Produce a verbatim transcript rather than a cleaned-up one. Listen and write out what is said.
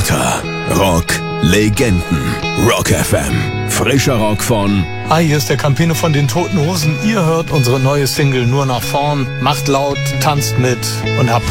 Lauter Rock Legenden. Rock F M. Frischer Rock von... Hi, hier ist der Campino von den Toten Hosen. Ihr hört unsere neue Single Nur nach vorn. Macht laut, tanzt mit und habt